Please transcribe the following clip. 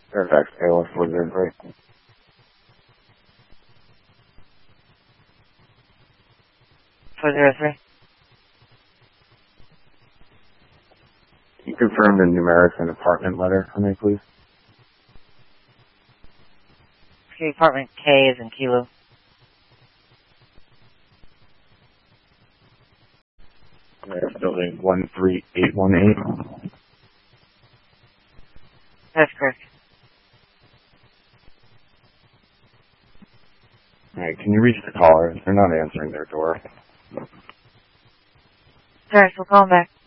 Fairfax ALS 403. Can you confirm the numerics and apartment letter for me, please? Okay, apartment K is in Kilo. Building 13818. That's correct. Alright, can you reach the caller? They're not answering their door. Alright, we'll call them back.